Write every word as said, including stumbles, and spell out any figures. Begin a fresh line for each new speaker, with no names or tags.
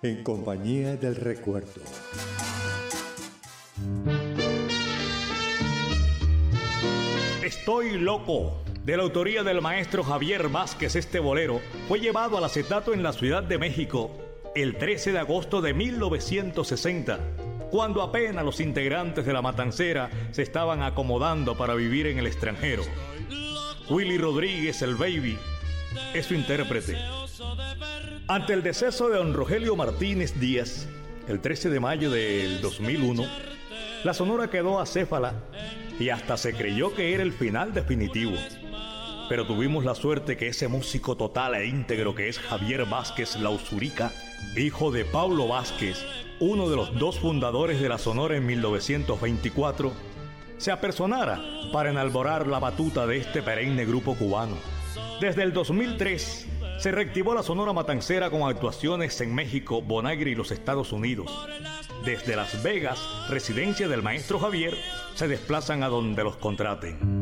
en compañía del recuerdo.
Estoy loco. De la autoría del maestro Javier Vázquez, este bolero fue llevado al acetato en la Ciudad de México el trece de agosto de mil novecientos sesenta, cuando apenas los integrantes de La Matancera se estaban acomodando para vivir en el extranjero. Willy Rodríguez, el Baby, es su intérprete. Ante el deceso de don Rogelio Martínez Díaz, el trece de mayo del dos mil uno, la Sonora quedó acéfala y hasta se creyó que era el final definitivo. Pero tuvimos la suerte que ese músico total e íntegro que es Javier Vázquez Lausurica, hijo de Paulo Vázquez, uno de los dos fundadores de la Sonora en mil novecientos veinticuatro, se apersonara para enalborar la batuta de este perenne grupo cubano. Desde el dos mil tres se reactivó la Sonora Matancera con actuaciones en México, Bonaire y los Estados Unidos. Desde Las Vegas, residencia del maestro Javier, se desplazan a donde los contraten.